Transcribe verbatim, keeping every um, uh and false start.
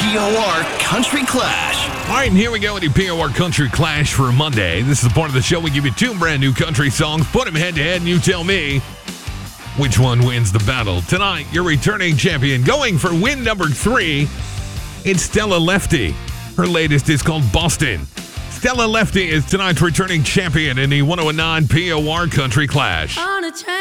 P O R Country Clash. All right, and here we go with the P O R Country Clash for Monday. This is the part of the show we give you two brand new country songs, put them head to head, and you tell me which one wins the battle. Tonight, your returning champion going for win number three. It's Stella Lefty. Her latest is called Boston. Stella Lefty is tonight's returning champion in the one oh nine P O R Country Clash. On a